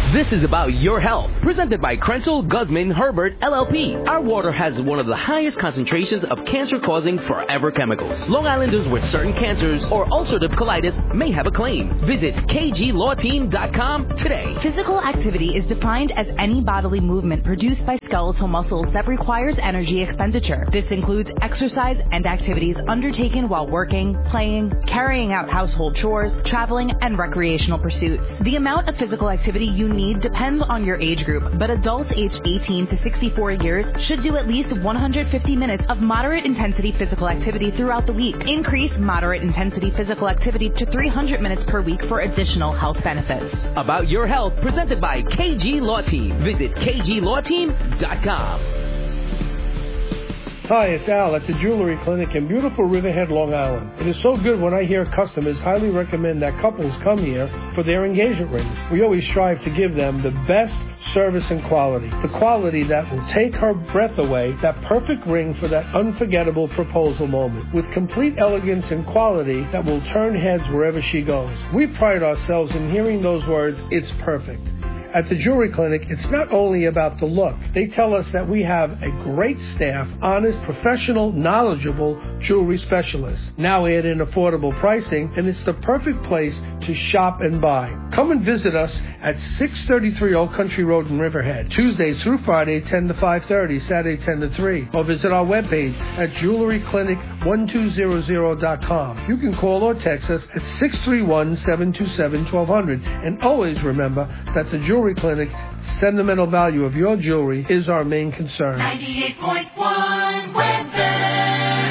This is about your health. Presented by Krenzel Guzman Herbert LLP. Our water has one of the highest concentrations of cancer-causing forever chemicals. Long Islanders with certain cancers or ulcerative colitis may have a claim. Visit kglawteam.com today. Physical activity is defined as any bodily movement produced by skeletal muscles that requires energy expenditure. This includes exercise and activities undertaken while working, playing, carrying out household chores, traveling, and recreational pursuits. The amount of physical activity you need depends on your age group, but adults aged 18 to 64 years should do at least 150 minutes of moderate intensity physical activity throughout the week. Increase moderate intensity physical activity to 300 minutes per week for additional health benefits. About your health, presented by KG Law Team. Visit kglawteam.com. Hi, it's Al at the Jewelry Clinic in beautiful Riverhead, Long Island. It is so good when I hear customers highly recommend that couples come here for their engagement rings. We always strive to give them the best service and quality. The quality that will take her breath away, that perfect ring for that unforgettable proposal moment. With complete elegance and quality that will turn heads wherever she goes. We pride ourselves in hearing those words, "It's perfect." At the Jewelry Clinic, it's not only about the look. They tell us that we have a great staff, honest, professional, knowledgeable jewelry specialists. Now add in affordable pricing, and it's the perfect place to shop and buy. Come and visit us at 633 Old Country Road in Riverhead, Tuesdays through Friday, 10 to 5:30, Saturday, 10 to 3. Or visit our webpage at jewelryclinic1200.com. You can call or text us at 631-727-1200. And always remember that the Jewelry Clinic, sentimental value of your jewelry is our main concern. 98.1 weather.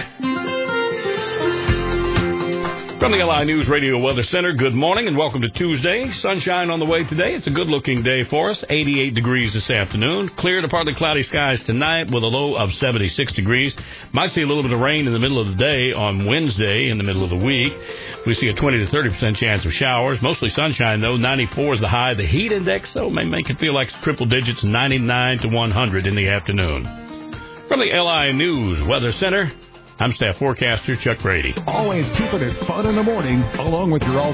From the LI News Radio Weather Center, good morning and welcome to Tuesday. Sunshine on the way today. It's a good-looking day for us. 88 degrees this afternoon. Clear to partly cloudy skies tonight with a low of 76 degrees. Might see a little bit of rain in the middle of the day on Wednesday in the middle of the week. We see a 20 to 30% chance of showers. Mostly sunshine, though. 94 is the high. The heat index, though, may make it feel like triple digits, 99 to 100 in the afternoon. From the LI News Weather Center, I'm staff forecaster Chuck Brady. Always keeping it fun in the morning, along with your